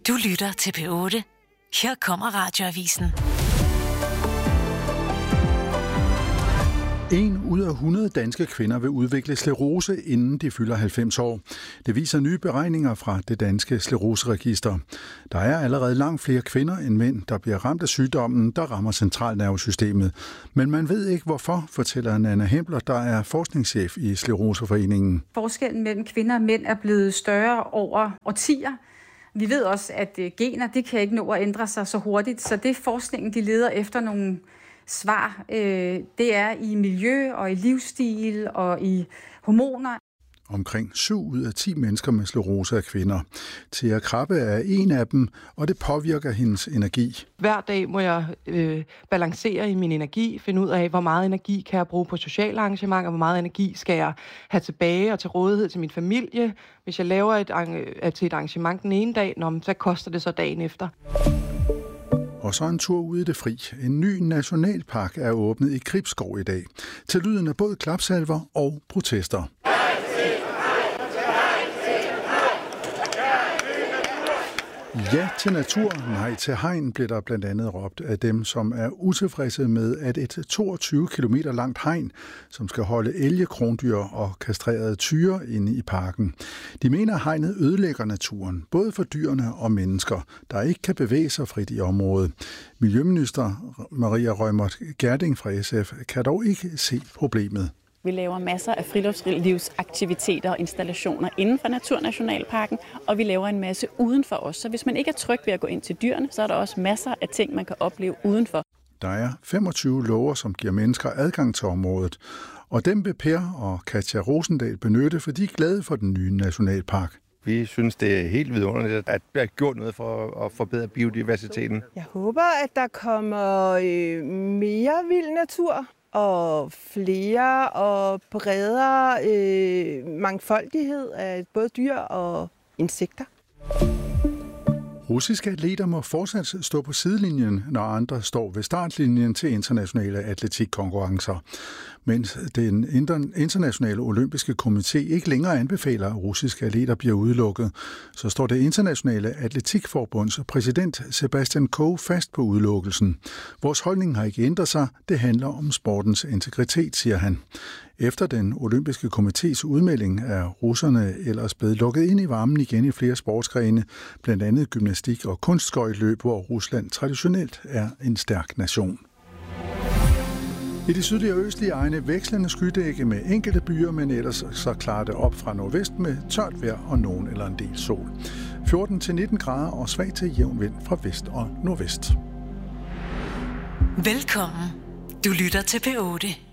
Du lytter til P8. Her kommer Radioavisen. 1 ud af 100 danske kvinder vil udvikle sklerose, inden de fylder 90 år. Det viser nye beregninger fra det danske skleroseregister. Der er allerede langt flere kvinder end mænd, der bliver ramt af sygdommen, der rammer centralnervesystemet. Men man ved ikke hvorfor, fortæller Nanna Hempler, der er forskningschef i Skleroseforeningen. Forskellen mellem kvinder og mænd er blevet større over årtier. Vi ved også, at gener det kan ikke nå at ændre sig så hurtigt, så det forskningen de leder efter nogle svar, det er i miljø og i livsstil og i hormoner. Omkring 7 ud af 10 mennesker med sklerose er kvinder. Thea Krabbe er en af dem, og det påvirker hendes energi. Hver dag må jeg balancere i min energi, finde ud af, hvor meget energi kan jeg bruge på sociale arrangementer, hvor meget energi skal jeg have tilbage og til rådighed til min familie. Hvis jeg laver til et arrangement den ene dag, så koster det så dagen efter. Og så en tur ud i det fri. En ny nationalpark er åbnet i Gribskov i dag. Til lyden af både klapsalver og protester. Ja til natur, nej til hegn, bliver der blandt andet råbt af dem, som er utilfredse med, at et 22 km langt hegn, som skal holde elge, krondyr og kastrerede tyre inde i parken. De mener, at hegnet ødelægger naturen, både for dyrene og mennesker, der ikke kan bevæge sig frit i området. Miljøminister Maria Reumert Gjerding fra SF kan dog ikke se problemet. Vi laver masser af friluftslivsaktiviteter og installationer inden for Naturnationalparken, og vi laver en masse udenfor os. Så hvis man ikke er tryg ved at gå ind til dyrene, så er der også masser af ting, man kan opleve udenfor. Der er 25 lover, som giver mennesker adgang til området, og dem vil Per og Katja Rosendal benytte, for de er glade for den nye nationalpark. Vi synes, det er helt vidunderligt, at der er gjort noget for at forbedre biodiversiteten. Jeg håber, at der kommer mere vild natur og flere og bredere mangfoldighed af både dyr og insekter. Russiske atleter må fortsat stå på sidelinjen, når andre står ved startlinjen til internationale atletikkonkurrencer. Mens den internationale olympiske komité ikke længere anbefaler, at russiske atleter bliver udelukket, så står det internationale atletikforbunds præsident Sebastian Coe fast på udelukkelsen. Vores holdning har ikke ændret sig. Det handler om sportens integritet, siger han. Efter den olympiske komités udmelding er russerne ellers blevet lukket ind i varmen igen i flere sportsgrene, blandt andet gymnastik og kunstskøjteløb, hvor Rusland traditionelt er en stærk nation. I de sydlige og østlige egne vekslende skydække med enkelte byer, men ellers så klarer det op fra nordvest med tørt vejr og nogen eller en del sol. 14-19 grader og svag til jævn vind fra vest og nordvest. Velkommen. Du lytter til P8.